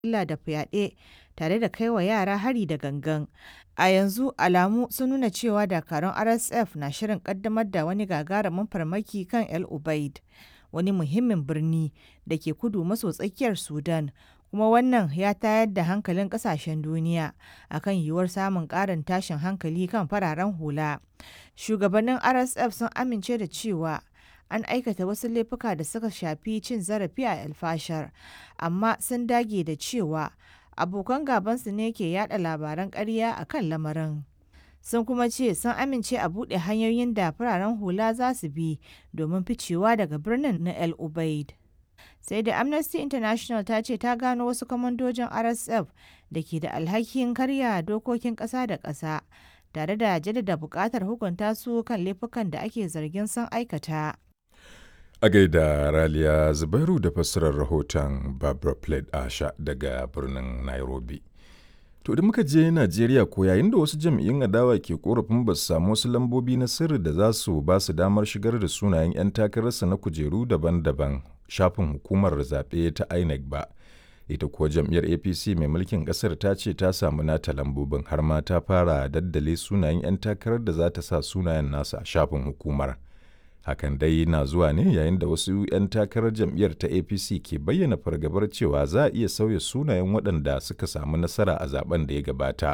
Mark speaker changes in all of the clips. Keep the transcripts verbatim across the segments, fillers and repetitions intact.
Speaker 1: illa da fyaɗe tare da kai wa yara hari da gangan. A yanzu alamu sun nuna cewa dakarun R S F na shirin kaddamar da wani gagarumin farmaki kan El Ubaid, wani muhimmin birni da ke kudu maso tsakiyar Sudan, kuma wannan ya tayar da hankalin kasashen duniya akan yiwuwar samun ƙarin tashin hankali kan fararen hula. Shugabannin R S F sun amince da cewa an aikata wasu laifuka da suka shafi cin zarafi a El Fasher, amma sun dage da cewa abokan gabansu ne ke yada labaran ƙarya a kan lamarin. Sun kuma ce sun amince a buɗe hanyoyin da fararen hula za su bi domin ficewa daga birnin na El Ubaid. Sai da Amnesty International ta ce ta gano wasu kwamandojin R S F da ke da alhakin karya dokokin ƙasa da ƙasa, tare da jaddada buƙatar hukunta su kan laifukan da ake zargin sun aikata.
Speaker 2: A gaida Raliya Zubairu da fassarar rahoton Barbara Plate Asha daga birnin Nairobi. To da muka je Najeriya ko yayin da wasu jam'iyyun adawa ke korafin ba su samu wasu lambobi na sirri da za su ba su damar shigar da sunayen 'yan takararsa na kujeru daban-daban shafin hukumar zaɓe ta I N E C ba. Ita kuwa jam'iyyar A P C mai mulkin ƙasar ta ce ta samu nata lambobin har ma ta fara daddale sunayen 'yan takarar da za ta sa sunayen nasa a shafin hukumar. Hakan dai na zuwa ne yayin da wasu 'yan takarar jam'iyyar ta A P C ke bayyana fargabar cewa za a iya sauya sunayen waɗanda suka samu nasara a zaben da ya gabata,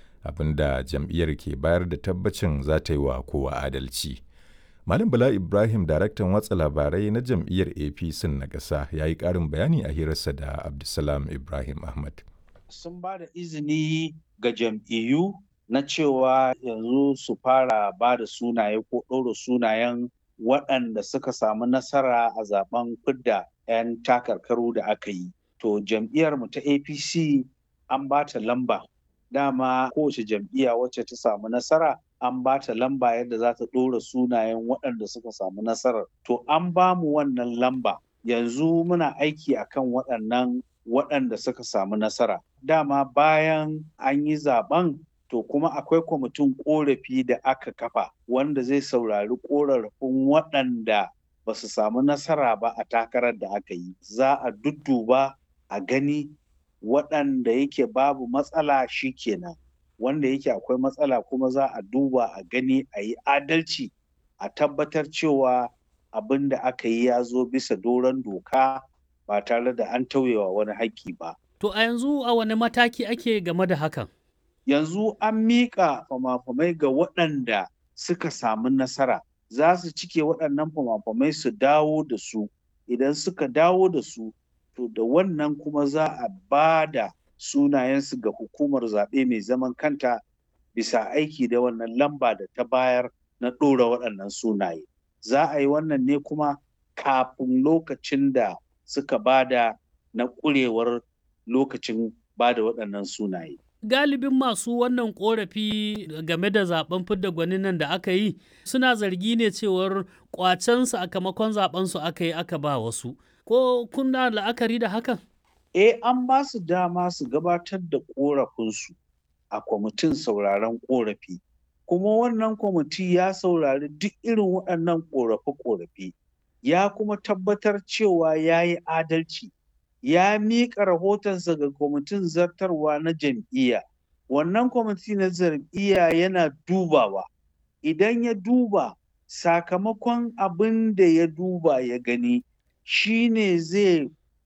Speaker 2: abinda jam'iyyar ke bayar da tabbacin za ta yi wa kowa adalci. Malam Bala Ibrahim, daraktan watsa labarai na jam'iyyar A P C na ƙasa, ya yi ƙarin bayani a hirarsa da Abdulsalam Ibrahim Ahmad.
Speaker 3: Sun ba da izini ga jam'iyyu na cewa yanzu su fara ba da sunaye ko ɗora sunayen waɗanda suka samu nasara a zaben fidda 'yan takarkaru da aka yi. To jam'iyyar mu ta A P C an ba ta lamba. Dama kowace jam'iyya wacce ta samu nasara an ba ta lamba yadda za ta ɗora sunayen waɗanda suka samu nasarar. To an ba mu wannan lamba. Yanzu muna aiki akan waɗannan waɗanda suka samu nasara. Dama bayan an yi zaben to kuma akwai kwamitin ƙorafi da aka kafa wanda zai saurari ƙorafin waɗanda ba su samu nasara ba a takarar da aka yi. Za a dudduba a gani waɗanda yake babu matsala shi kenan, wanda yake akwai matsala kuma za a duba a gani a yi adalci a tabbatar cewa abin da aka yi ya zo bisa doron doka ba tare da an tauyewa wani haƙƙi ba.
Speaker 4: To a yanzu a wani mataki ake game da hakan?
Speaker 3: Yanzu an miƙa fama-famai ga waɗanda suka samu nasara, za su cike waɗannan fama-famai su dawo da su. Idan suka dawo da su, to da wannan kuma za a ba da sunayensu ga hukumar zaɓe mai zaman kanta bisa aiki da wannan lamba da ta bayar na ɗora waɗannan sunaye. Za a yi wannan ne kuma kafin lokacin da suka bada na ƙurewar lokacin bada waɗannan sunaye.
Speaker 4: Galibin masu wannan korafi game da zaben fidda gwanin nan da aka yi suna zargi ne cewar kwacen sakamakon zaben su aka yi aka ba wasu. Ko kuna la'akari da hakan?
Speaker 3: Eh, an ba su dama su gabatar da korafinsu a kwamitin sauraron korafi. Kuma wannan kwamiti ya saurari duk irin waɗannan korafe-korafe. Ya kuma tabbatar cewa ya yi adalci. Ya miƙa rahotonsa ga kwamitin zartarwa na jam'iyya. Wannan kwamiti na jam'iyya yana dubawa. Idan ya duba sakamakon abin da ya duba ya gani shine zai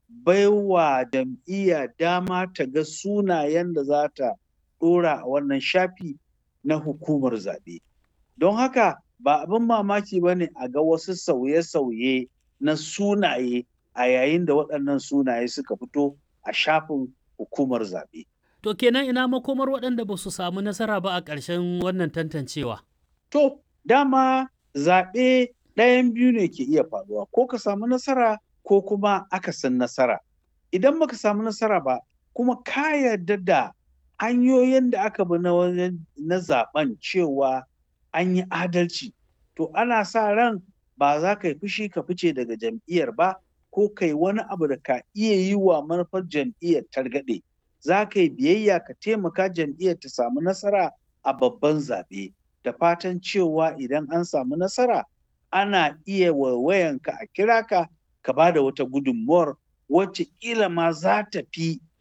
Speaker 3: baiwa jam'iyya dama ta ga sunayen da za ta ɗora a wannan shafi na hukumar zaɓe. Don haka ba abin mamaki ba ne a ga wasu sauye-sauye na sunaye a yayin da waɗannan sunaye suka fito a shafin hukumar zaɓe.
Speaker 4: To kenan ina makomar waɗanda ba su samu nasara ba a ƙarshen wannan tantancewa?
Speaker 3: To, dama zaɓe ɗayan biyu ne ke iya faruwa, ko ka samu nasara ko kuma akasin nasara. Idan baka samu nasara ba, kuma ka yarda da hanyoyin da aka bi na zaɓen cewa an yi adalci, to ana sa ran ba za ka yi fushi ka fice daga jam'iyyar ba, ko kai wani abu da ka iya yi wa manufar jam'iyyar targaɗe. Za ka yi biyayya ka taimaka jam'iyyar ta samu nasara a babban zaɓe, da fatan cewa idan an samu nasara ana iya waiwayanka a kira ka ka ba da wata gudunmuwar wacce ƙila ma za ta fi